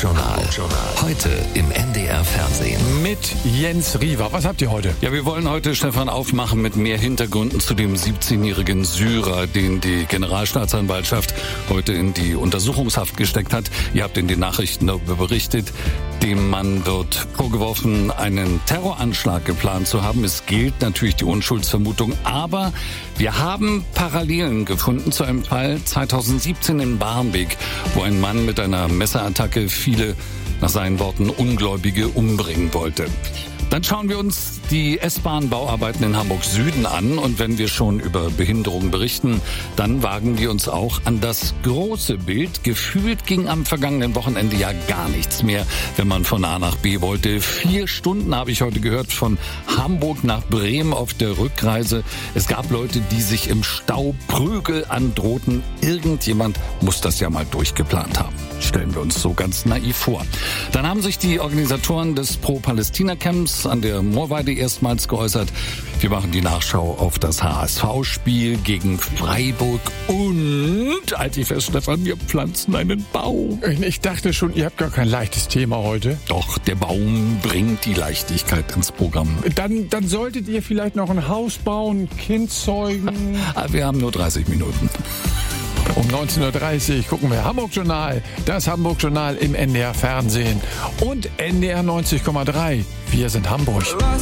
Hamburg-Journal. Heute im NDR Fernsehen. Mit Jens Riewer. Was habt ihr heute? Ja, wir wollen heute, Stefan, aufmachen mit mehr Hintergründen zu dem 17-jährigen Syrer, den die Generalstaatsanwaltschaft heute in die Untersuchungshaft gesteckt hat. Ihr habt in den Nachrichten darüber berichtet. Dem Mann wird vorgeworfen, einen Terroranschlag geplant zu haben. Es gilt natürlich die Unschuldsvermutung, aber wir haben Parallelen gefunden zu einem Fall 2017 in Barmbek, wo ein Mann mit einer Messerattacke viele, nach seinen Worten, Ungläubige umbringen wollte. Dann schauen wir uns die S-Bahn-Bauarbeiten in Hamburg-Süden an. Und wenn wir schon über Behinderung berichten, dann wagen wir uns auch an das große Bild. Gefühlt ging am vergangenen Wochenende ja gar nichts mehr, wenn man von A nach B wollte. 4 Stunden habe ich heute gehört von Hamburg nach Bremen auf der Rückreise. Es gab Leute, die sich im Stau Prügel androhten. Irgendjemand muss das ja mal durchgeplant haben. Stellen wir uns so ganz naiv vor. Dann haben sich die Organisatoren des Pro-Palästina-Camps an der Moorweide erstmals geäußert. Wir machen die Nachschau auf das HSV-Spiel gegen Freiburg und, halt dich fest, Stefan, wir pflanzen einen Baum. Ich dachte schon, ihr habt gar kein leichtes Thema heute. Doch, der Baum bringt die Leichtigkeit ins Programm. Dann solltet ihr vielleicht noch ein Haus bauen, ein Kind zeugen. Wir haben nur 30 Minuten. Um 19.30 Uhr gucken wir Hamburg-Journal, das Hamburg-Journal im NDR Fernsehen und NDR 90,3. Wir sind Hamburg.